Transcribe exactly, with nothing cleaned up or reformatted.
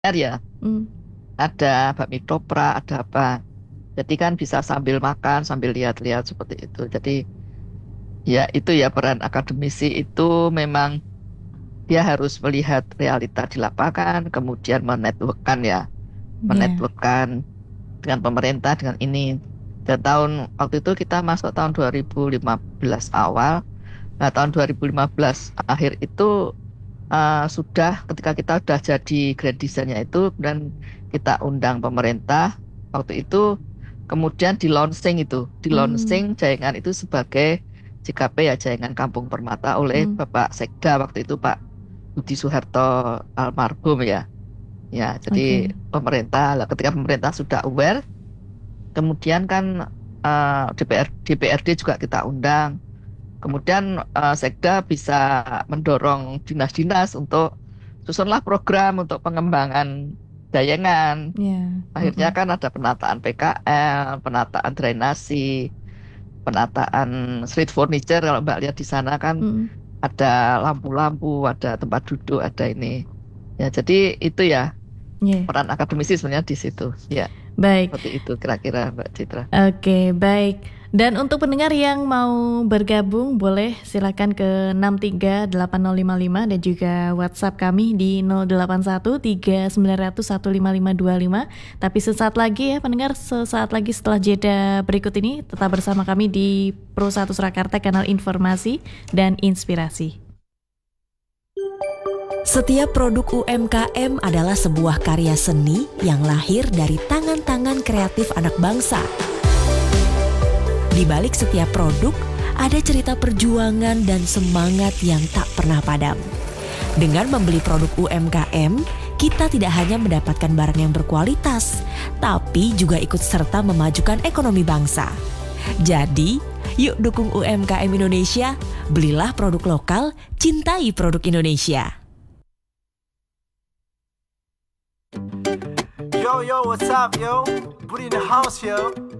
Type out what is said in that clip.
ya, Hmm. ada bakmi ketoprak, ada apa. Jadi kan bisa sambil makan, sambil lihat-lihat seperti itu. Jadi ya itu ya peran akademisi itu memang dia harus melihat realita di lapangan, kemudian menetworkkan ya, Ya. menetworkkan dengan pemerintah dengan ini. Dan tahun waktu itu kita masuk tahun dua ribu lima belas awal. Nah, tahun dua ribu lima belas akhir itu uh, sudah ketika kita sudah jadi grand design-nya itu dan kita undang pemerintah waktu itu kemudian di launching itu di Hmm. launching Jayangan itu sebagai J K P ya Jayangan Kampung Permata oleh Hmm. Bapak Sekda waktu itu Pak Budi Soeharto almarhum ya. Ya, jadi Oke. pemerintah lah ketika pemerintah sudah aware, kemudian kan eh, D P R D P R D juga kita undang. Kemudian eh, Sekda bisa mendorong dinas-dinas untuk susunlah program untuk pengembangan Dayangan. Ya. Akhirnya Mm-mm. kan ada penataan P K L, penataan drainasi, penataan street furniture kalau Mbak lihat di sana kan Mm-mm. ada lampu-lampu, ada tempat duduk, ada ini. Ya, jadi itu ya Ya. peran akademisi sebenarnya di situ. Ya, Baik. seperti itu kira-kira Mbak Citra. Oke, baik. Dan untuk pendengar yang mau bergabung, boleh silakan ke enam tiga delapan nol lima lima dan juga WhatsApp kami di nol delapan satu tiga sembilan nol nol satu lima lima dua lima. Tapi sesaat lagi ya pendengar, sesaat lagi setelah jeda berikut ini, tetap bersama kami di Pro satu Surakarta, kanal informasi dan inspirasi. Setiap produk U M K M adalah sebuah karya seni yang lahir dari tangan-tangan kreatif anak bangsa. Di balik setiap produk, ada cerita perjuangan dan semangat yang tak pernah padam. Dengan membeli produk U M K M, kita tidak hanya mendapatkan barang yang berkualitas, tapi juga ikut serta memajukan ekonomi bangsa. Jadi, yuk dukung U M K M Indonesia, belilah produk lokal, cintai produk Indonesia. Yo, yo, what's up, yo? Booty in the house, yo.